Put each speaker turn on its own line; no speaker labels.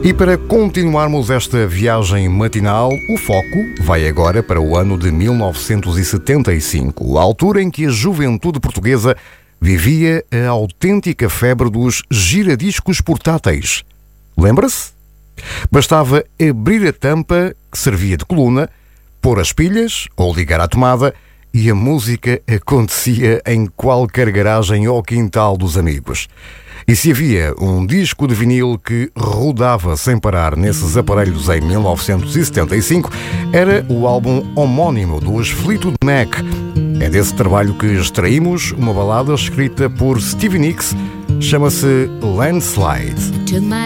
E para continuarmos esta viagem matinal, o foco vai agora para o ano de 1975, a altura em que a juventude portuguesa vivia a autêntica febre dos giradiscos portáteis. Lembra-se? Bastava abrir a tampa, que servia de coluna, pôr as pilhas ou ligar à tomada e a música acontecia em qualquer garagem ou quintal dos amigos. E se havia um disco de vinil que rodava sem parar nesses aparelhos em 1975, era o álbum homónimo dos Fleetwood Mac. É desse trabalho que extraímos uma balada escrita por Stevie Nicks, chama-se Landslide.